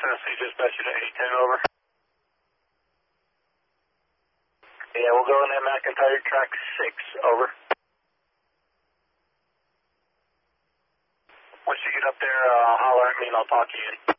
Tennessee dispatcher to 810, over. Yeah, we'll go in at McIntyre track 6, over. Once you get up there, holler at me and I'll talk to you.